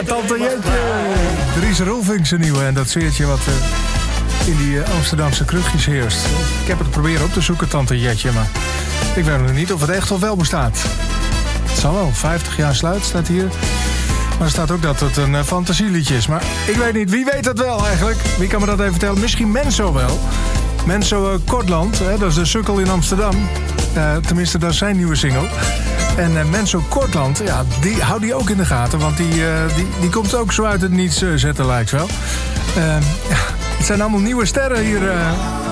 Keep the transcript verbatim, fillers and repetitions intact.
Tante Jetje. Dries Roelvink zijn nieuwe. En dat sfeertje wat uh, in die uh, Amsterdamse krugjes heerst. Ik heb het proberen op te zoeken, Tante Jetje. Maar ik weet nog niet of het echt of wel bestaat. Het zal wel. vijftig jaar sluit staat hier. Maar er staat ook dat het een uh, fantasieliedje is. Maar ik weet niet. Wie weet dat wel eigenlijk? Wie kan me dat even vertellen? Misschien Menso wel. Menso uh, Kortland. Hè, dat is de sukkel in Amsterdam. Uh, tenminste, dat is zijn nieuwe single. En uh, Menso Kortland, ja, die hou die ook in de gaten. Want die, uh, die, die komt ook zo uit het niets uh, zetten, lijkt wel. Uh, ja, het zijn allemaal nieuwe sterren hier... Uh,